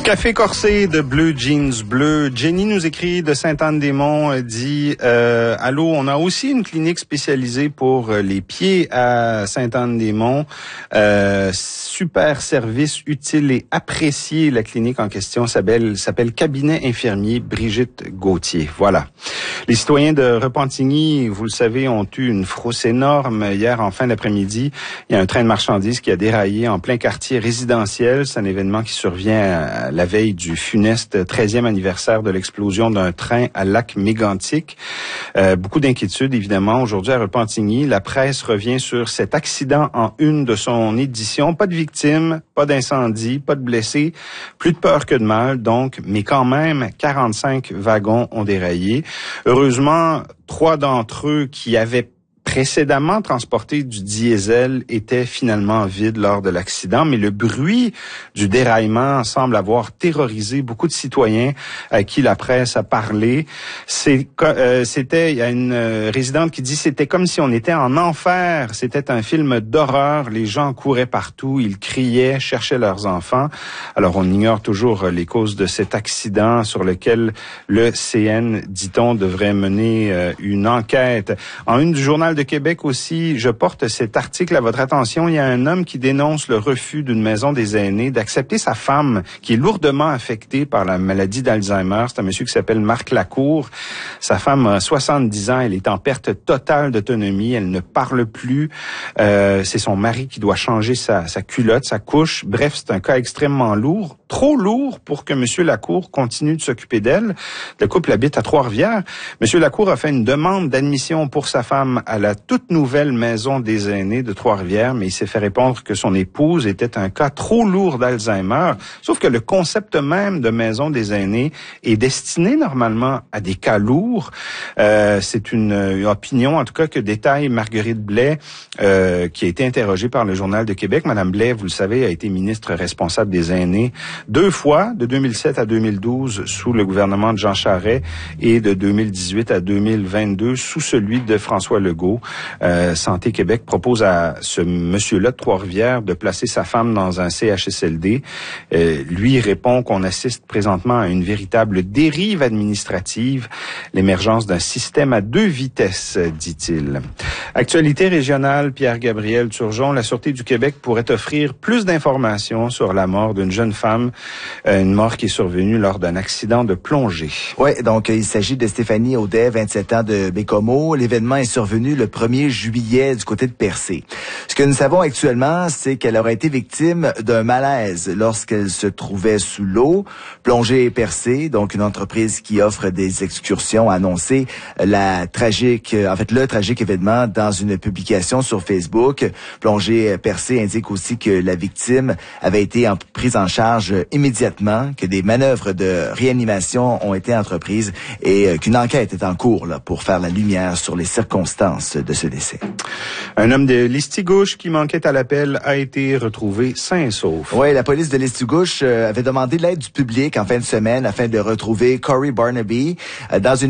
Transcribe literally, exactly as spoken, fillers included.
Café corsé de bleu jeans bleu. Jenny nous écrit de Sainte-Anne-des-Monts, dit euh, allô, on a aussi une clinique spécialisée pour les pieds à Sainte-Anne-des-Monts. Euh, super service utile et apprécié. La clinique en question s'appelle s'appelle Cabinet infirmier Brigitte Gauthier. Voilà. Les citoyens de Repentigny, vous le savez, ont eu une frousse énorme hier en fin d'après-midi. Il y a un train de marchandises qui a déraillé en plein quartier résidentiel. C'est un événement qui survient à la veille du funeste treizième anniversaire de l'explosion d'un train à Lac-Mégantic. Euh, beaucoup d'inquiétudes, évidemment. Aujourd'hui, à Repentigny, la presse revient sur cet accident en une de son édition. Pas de victimes, pas d'incendie, pas de blessés, plus de peur que de mal, donc, mais quand même, quarante-cinq wagons ont déraillé. Heureusement, trois d'entre eux qui avaient précédemment transporté du diesel étaient finalement vides lors de l'accident, mais le bruit du déraillement semble avoir terrorisé beaucoup de citoyens à qui la presse a parlé. C'est, euh, c'était, il y a une résidente qui dit c'était comme si on était en enfer. C'était un film d'horreur. Les gens couraient partout, ils criaient, cherchaient leurs enfants. Alors on ignore toujours les causes de cet accident sur lequel le C N, dit-on, devrait mener euh, une enquête. En une du journal de Québec aussi, je porte cet article à votre attention. Il y a un homme qui dénonce le refus d'une maison des aînés d'accepter sa femme qui est lourdement affectée par la maladie d'Alzheimer. C'est un monsieur qui s'appelle Marc Lacour. Sa femme a soixante-dix ans. Elle est en perte totale d'autonomie. Elle ne parle plus. Euh, c'est son mari qui doit changer sa, sa culotte, sa couche. Bref, c'est un cas extrêmement lourd. Trop lourd pour que monsieur Lacour continue de s'occuper d'elle. Le couple habite à Trois-Rivières. Monsieur Lacour a fait une demande d'admission pour sa femme à la toute nouvelle maison des aînés de Trois-Rivières, mais il s'est fait répondre que son épouse était un cas trop lourd d'Alzheimer. Sauf que le concept même de maison des aînés est destiné normalement à des cas lourds. Euh, c'est une, une opinion, en tout cas, que détaille Marguerite Blais, euh, qui a été interrogée par le Journal de Québec. Madame Blais, vous le savez, a été ministre responsable des aînés deux fois, de deux mille sept à deux mille douze, sous le gouvernement de Jean Charest, et de deux mille dix-huit à deux mille vingt-deux, sous celui de François Legault. Euh, Santé Québec propose à ce monsieur-là de Trois-Rivières de placer sa femme dans un C H S L D. Euh, lui répond qu'on assiste présentement à une véritable dérive administrative, l'émergence d'un système à deux vitesses, dit-il. Actualité régionale, Pierre-Gabriel Turgeon, la Sûreté du Québec pourrait offrir plus d'informations sur la mort d'une jeune femme, euh, une mort qui est survenue lors d'un accident de plongée. Oui, donc il s'agit de Stéphanie Audet, vingt-sept ans, de Bécomo. L'événement est survenu le premier juillet du côté de Percé. Ce que nous savons actuellement, c'est qu'elle aurait été victime d'un malaise lorsqu'elle se trouvait sous l'eau. Plongée Percé, donc une entreprise qui offre des excursions, a annoncé la tragique, en fait le tragique événement dans une publication sur Facebook. Plongée Percé indique aussi que la victime avait été en, prise en charge immédiatement, que des manœuvres de réanimation ont été entreprises et qu'une enquête est en cours là, pour faire la lumière sur les circonstances de ce décès. Un homme de Listigouche qui manquait à l'appel a été retrouvé sain et sauf. Oui, la police de Listigouche euh, avait demandé l'aide du public en fin de semaine afin de retrouver Corey Barnaby euh, dans une